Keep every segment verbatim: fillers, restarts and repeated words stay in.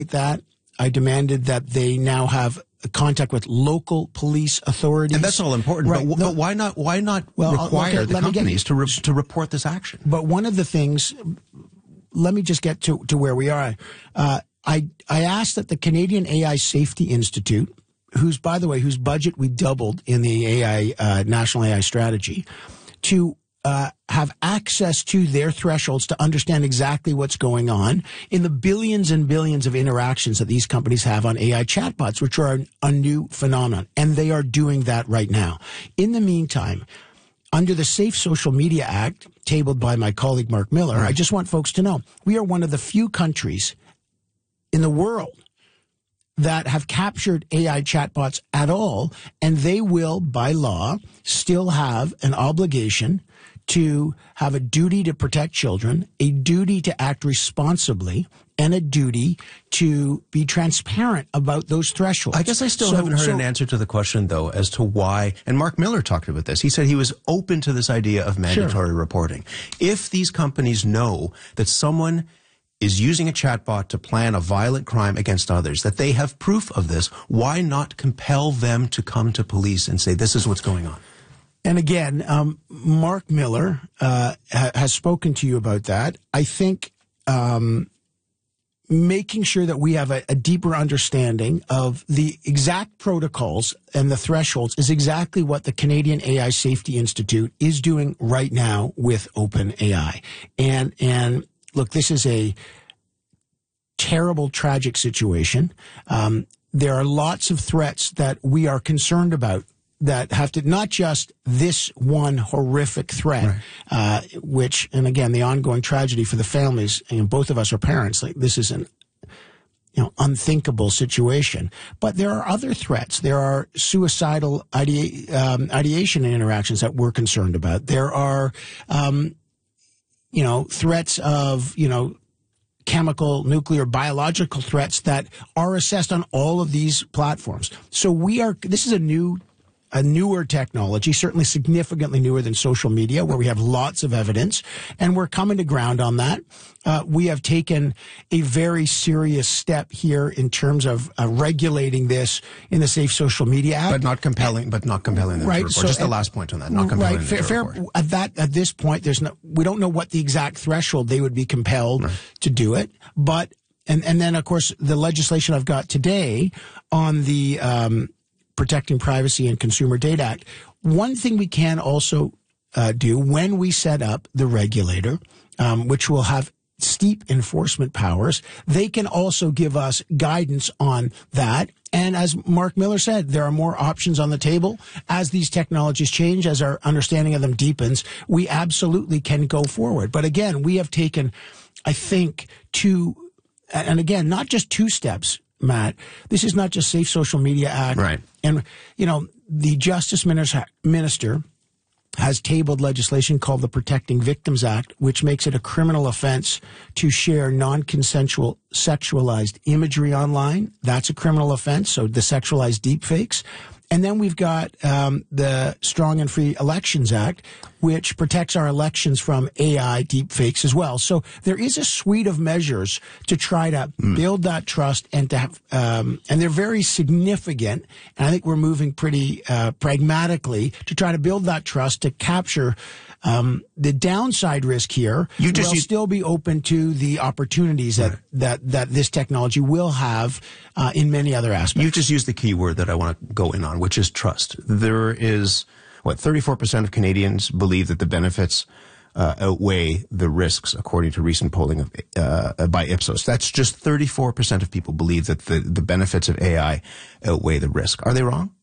that. I demanded that they now have contact with local police authorities. And that's all important. Right. But, no, but why not? Why not well, require okay, the companies to re, to report this action? But one of the things, let me just get to to where we are. Uh, I I asked that the Canadian A I Safety Institute, whose by the way, whose budget we doubled in the A I uh, National A I Strategy, to Uh, have access to their thresholds to understand exactly what's going on in the billions and billions of interactions that these companies have on A I chatbots, which are a new phenomenon. And they are doing that right now. In the meantime, under the Safe Social Media Act, tabled by my colleague Mark Miller, right. I just want folks to know, we are one of the few countries in the world that have captured A I chatbots at all, and they will, by law, still have an obligation to have a duty to protect children, a duty to act responsibly, and a duty to be transparent about those thresholds. I guess I still so, haven't heard so, an answer to the question, though, as to why, and Mark Miller talked about this. He said he was open to this idea of mandatory sure. reporting. If these companies know that someone is using a chatbot to plan a violent crime against others, that they have proof of this, why not compel them to come to police and say, this is what's going on? And again, um, Mark Miller uh, ha- has spoken to you about that. I think um, making sure that we have a, a deeper understanding of the exact protocols and the thresholds is exactly what the Canadian A I Safety Institute is doing right now with OpenAI. And and look, this is a terrible, tragic situation. Um, there are lots of threats that we are concerned about that have to, not just this one horrific threat, right. uh, which, and again, the ongoing tragedy for the families, and both of us are parents, like this is an, you know, unthinkable situation. But there are other threats. There are suicidal idea, um, ideation and interactions that we're concerned about. There are, um, you know, threats of, you know, chemical, nuclear, biological threats that are assessed on all of these platforms. So we are, this is a new a newer technology, certainly significantly newer than social media, where we have lots of evidence, and we're coming to ground on that. Uh, we have taken a very serious step here in terms of uh, regulating this in the Safe Social Media Act. But not compelling, but not compelling them right, to report. so, Just the and, last point on that, not compelling right, them to fair, report. Fair, at that, at this point, there's no, we don't know what the exact threshold they would be compelled right. to do it, but, and, and then, of course, the legislation I've got today on the, um, Protecting Privacy and Consumer Data Act. One thing we can also uh, do when we set up the regulator, um, which will have steep enforcement powers, they can also give us guidance on that. And as Mark Miller said, there are more options on the table. As these technologies change, as our understanding of them deepens, we absolutely can go forward. But again, we have taken, I think, two, and again, not just two steps, Matt. This is not just Safe Social Media Act. Right. And, you know, the Justice Minister has tabled legislation called the Protecting Victims Act, which makes it a criminal offense to share non-consensual sexualized imagery online. That's a criminal offense, so the sexualized deepfakes. And then we've got um, the Strong and Free Elections Act, which protects our elections from A I deepfakes as well. So there is a suite of measures to try to mm. build that trust and to have, um, and they're very significant. And I think we're moving pretty uh, pragmatically to try to build that trust to capture um, the downside risk here. You just will you, still be open to the opportunities that, right. that, that this technology will have uh, in many other aspects. You just used the key word that I want to go in on, which is trust. There is, what, thirty-four percent of Canadians believe that the benefits uh, outweigh the risks, according to recent polling of, uh, by Ipsos. That's just thirty-four percent of people believe that the, the benefits of A I outweigh the risk. Are they wrong?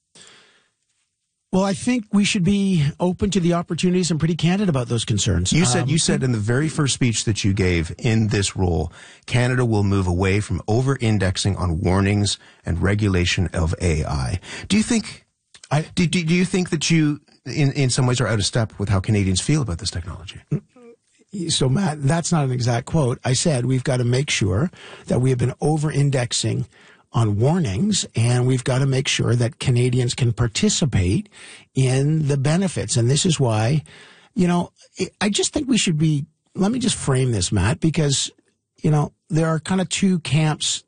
Well, I think we should be open to the opportunities and pretty candid about those concerns. You said um, you said in the very first speech that you gave in this role, Canada will move away from over-indexing on warnings and regulation of A I. Do you think I, do, do, do you think that you, in, in some ways, are out of step with how Canadians feel about this technology? So, Matt, that's not an exact quote. I said we've got to make sure that we have been over-indexing on warnings, and we've got to make sure that Canadians can participate in the benefits. And this is why, you know, I just think we should be, let me just frame this, Matt, because, you know, there are kind of two camps